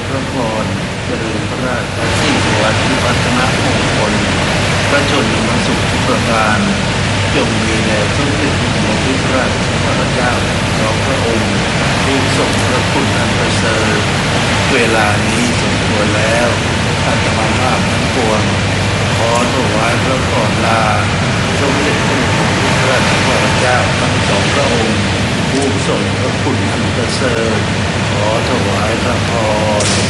พระพรเจริญพระราชสิริวัฒน์วัฒนมงคลพระชนมสุขทุกประการจงมีแด่สมเด็จพระบรมราชเจ้าสองพระองค์ผู้ทรงพระคุณอันประเสริฐเวลานี้สมควรแล้วอาตมาภาพทั้งปวงขอถวายพระพรลาสมเด็จพระบรมราชเจ้าทั้งสองพระองค์ผู้ทรงพระคุณอันประเสริฐขอถวายพระพร